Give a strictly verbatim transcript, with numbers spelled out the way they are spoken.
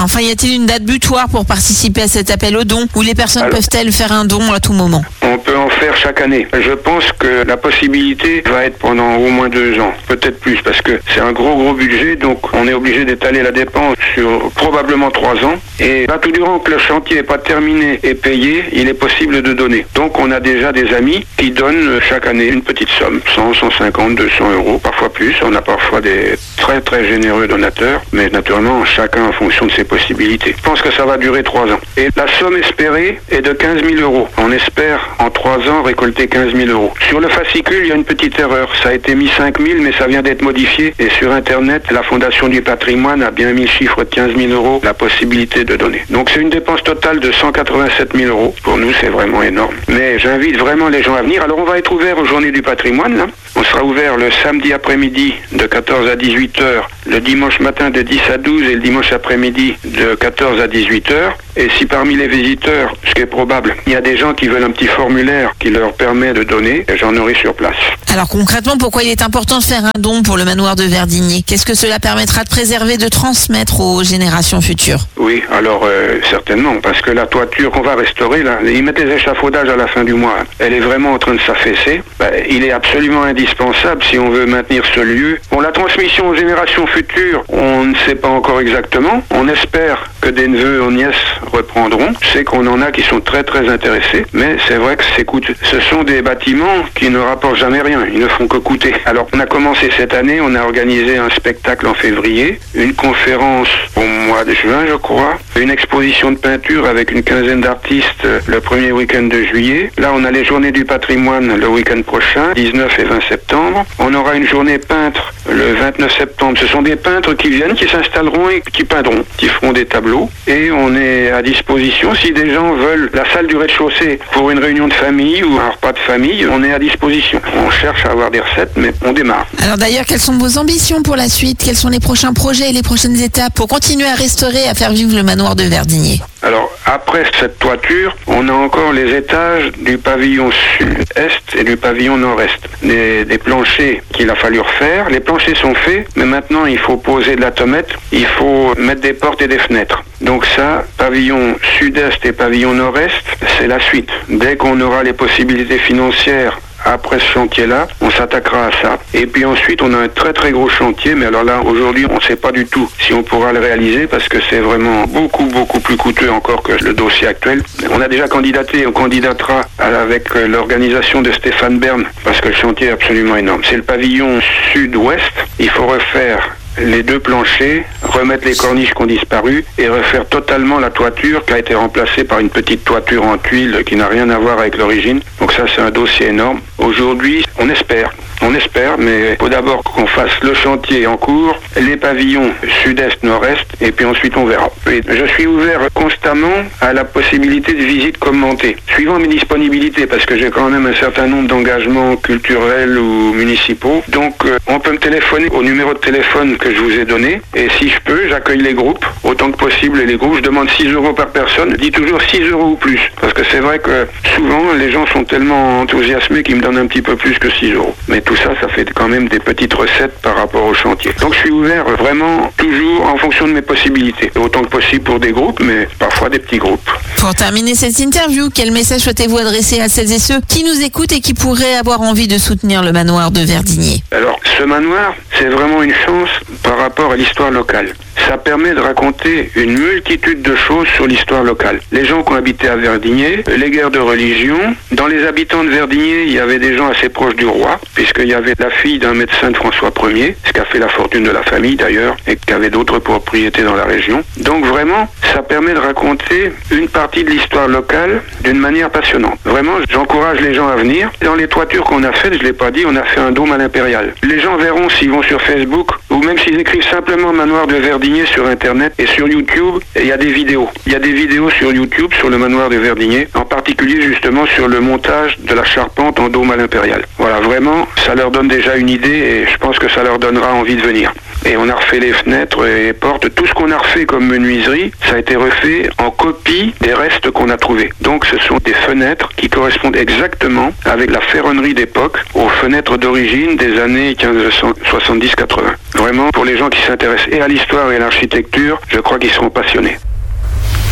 Enfin, y a-t-il une date butoir pour participer à cet appel aux dons, où les personnes Alors, peuvent-elles faire un don à tout moment? On peut en faire chaque année. Je pense que la possibilité va être pendant au moins deux ans, peut-être plus, parce que c'est un gros gros budget, donc on est obligé d'étaler la dépense sur probablement trois ans. Et là, tout durant que le chantier n'est pas terminé et payé, il est possible de donner. Donc on a déjà des amis qui donnent chaque année une petite somme, cent, cent cinquante, deux cents euros, parfois plus. On a parfois des très très généreux donateurs, mais naturellement chacun en fonction de ses possibilités. Je pense que ça va durer trois ans. Et la somme espérée est de quinze mille euros. On espère en trois ans récolter quinze mille euros. Sur le fascicule, il y a une petite erreur. Ça a été mis cinq mille, mais ça vient d'être modifié. Et sur Internet, la Fondation du Patrimoine a bien mis le chiffre de quinze mille euros, la possibilité de donner. Donc c'est une dépense totale de cent quatre-vingt-sept mille euros. Pour nous, c'est vraiment énorme. Mais j'invite vraiment les gens à venir. Alors on va être ouvert aux Journées du Patrimoine, là. On sera ouvert le samedi après-midi de quatorze à dix-huit heures, le dimanche matin de dix à douze et le dimanche après-midi de quatorze à dix-huit heures. Et si parmi les visiteurs, ce qui est probable, il y a des gens qui veulent un petit formulaire qui leur permet de donner, j'en aurai sur place. Alors concrètement, pourquoi il est important de faire un don pour le manoir de Verdigné? Qu'est-ce que cela permettra de préserver, de transmettre aux générations futures? Oui, alors euh, certainement, parce que la toiture qu'on va restaurer, là, ils mettent les échafaudages à la fin du mois, elle est vraiment en train de s'affaisser. Ben, il est absolument indispensable si on veut maintenir ce lieu. Bon, la transmission aux générations futures, on ne sait pas encore exactement. On espère que des neveux ou nièces reprendront. Je sais qu'on en a qui sont très très intéressés, mais c'est vrai que c'est coûteux. Ce sont des bâtiments qui ne rapportent jamais rien, ils ne font que coûter. Alors on a commencé cette année, on a organisé un spectacle en février, une conférence au mois de juin je crois, une exposition de peinture avec une quinzaine d'artistes le premier week-end de juillet. Là on a les Journées du Patrimoine le week-end prochain, dix-neuf et vingt septembre. On aura une journée peintre le vingt-neuf septembre. Ce sont des peintres qui viennent, qui s'installeront et qui peindront, qui feront des tableaux. Et on est à disposition si des gens veulent la salle du rez-de-chaussée pour une réunion de famille ou un repas de famille, on est à disposition. On cherche à avoir des recettes, mais on démarre. Alors d'ailleurs, quelles sont vos ambitions pour la suite? Quels sont les prochains projets et les prochaines étapes pour continuer à restaurer et à faire vivre le manoir de Verdigné? Alors, après cette toiture, on a encore les étages du pavillon sud-est et du pavillon nord-est. Des, des planchers qu'il a fallu refaire. Les planchers sont faits, mais maintenant il faut poser de la tomette, il faut mettre des portes et des fenêtres. Donc ça, pavillon sud-est et pavillon nord-est, c'est la suite. Dès qu'on aura les possibilités financières après ce chantier-là, on s'attaquera à ça. Et puis ensuite, on a un très très gros chantier, mais alors là, aujourd'hui, on ne sait pas du tout si on pourra le réaliser parce que c'est vraiment beaucoup beaucoup plus coûteux encore que le dossier actuel. On a déjà candidaté, on candidatera avec l'organisation de Stéphane Bern parce que le chantier est absolument énorme. C'est le pavillon sud-ouest, il faut refaire les deux planchers, remettre les corniches qui ont disparu et refaire totalement la toiture qui a été remplacée par une petite toiture en tuiles qui n'a rien à voir avec l'origine. Donc ça, c'est un dossier énorme. Aujourd'hui, on espère. On espère, mais il faut d'abord qu'on fasse le chantier en cours, les pavillons sud-est, nord-est, et puis ensuite on verra. Et je suis ouvert constamment à la possibilité de visites commentées, suivant mes disponibilités, parce que j'ai quand même un certain nombre d'engagements culturels ou municipaux. Donc euh, on peut me téléphoner au numéro de téléphone que je vous ai donné, et si je peux, j'accueille les groupes, autant que possible, et les groupes, je demande six euros par personne, je dis toujours six euros ou plus, parce que c'est vrai que souvent les gens sont tellement enthousiasmés qu'ils me donnent un petit peu plus que six euros. Mais tout ça, ça fait quand même des petites recettes par rapport au chantier. Donc je suis ouvert vraiment toujours en fonction de mes possibilités. Autant que possible pour des groupes, mais parfois des petits groupes. Pour terminer cette interview, quel message souhaitez-vous adresser à celles et ceux qui nous écoutent et qui pourraient avoir envie de soutenir le manoir de Verdigné? Alors, ce manoir, c'est vraiment une chance par rapport à l'histoire locale. Ça permet de raconter une multitude de choses sur l'histoire locale. Les gens qui ont habité à Verdigné, les guerres de religion. Dans les habitants de Verdigné, il y avait des gens assez proches du roi, puisqu'il y avait la fille d'un médecin de François Ier, ce qui a fait la fortune de la famille d'ailleurs, et qui avait d'autres propriétés dans la région. Donc vraiment, ça permet de raconter une partie de l'histoire locale d'une manière passionnante. Vraiment, j'encourage les gens à venir. Dans les toitures qu'on a faites, je ne l'ai pas dit, on a fait un dôme à l'impérial. Les gens verront s'ils vont sur Facebook, ou même s'ils écrivent simplement Manoir de Verdigné sur Internet et sur YouTube, il y a des vidéos. Il y a des vidéos sur YouTube sur le manoir de Verdigné, en particulier justement sur le montage de la charpente en dôme à l'impérial. Voilà, vraiment, ça leur donne déjà une idée et je pense que ça leur donnera envie de venir. Et on a refait les fenêtres et les portes. Tout ce qu'on a refait comme menuiserie, ça a été refait en copie des restes qu'on a trouvés. Donc ce sont des fenêtres qui correspondent exactement avec la ferronnerie d'époque aux fenêtres d'origine des années quinze cent soixante-dix quatre-vingts. Vraiment, pour les gens qui s'intéressent et à l'histoire et à l'architecture, je crois qu'ils seront passionnés.